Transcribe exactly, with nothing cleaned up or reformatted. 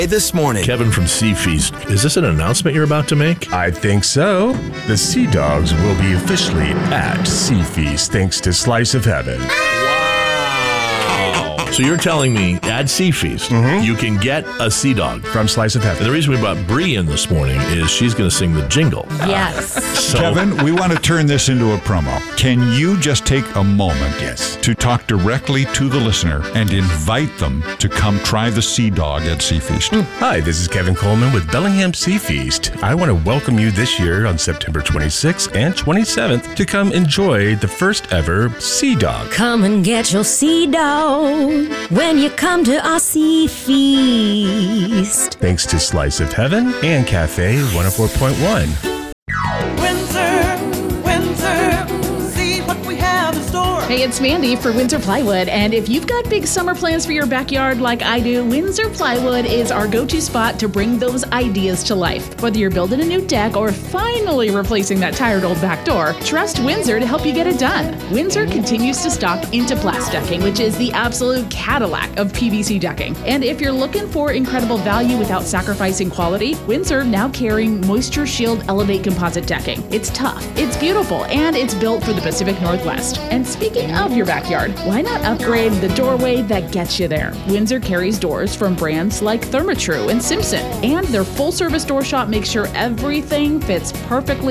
This morning. Kevin from Sea Feast. Is this an announcement you're about to make? I think so. The Sea Dogs will be officially at Sea Feast thanks to Slice of Heaven. So you're telling me at Sea Feast, mm-hmm. you can get a Sea Dog from Slice of Heaven. And the reason we brought Bree in this morning is she's going to sing the jingle. Yes. Uh, so Kevin, we want to turn this into a promo. Can you just take a moment yes. to talk directly to the listener and invite them to come try the Sea Dog at Sea Feast? Mm. Hi, this is Kevin Coleman with Bellingham Sea Feast. I want to welcome you this year on September twenty-sixth and twenty-seventh to come enjoy the first ever Sea Dog. Come and get your Sea Dog when you come to our Sea Feast. Thanks to Slice of Heaven and Cafe one oh four point one. Windsor, Windsor, see what we have in store. Hey, it's Mandy for Windsor Plywood, and if you've got big summer plans for your backyard like I do, Windsor Plywood is our go-to spot to bring those ideas to life. Whether you're building a new deck or finally replacing that tired old back door, trust Windsor to help you get it done. Windsor continues to stock Interplast decking, which is the absolute Cadillac of P V C decking. And if you're looking for incredible value without sacrificing quality, Windsor now carrying Moisture Shield Elevate composite decking. It's tough, it's beautiful, and it's built for the Pacific Northwest. And speaking of your backyard, why not upgrade the doorway that gets you there? Windsor carries doors from brands like Therma-Tru and Simpson, and their full-service door shop makes sure everything fits perfectly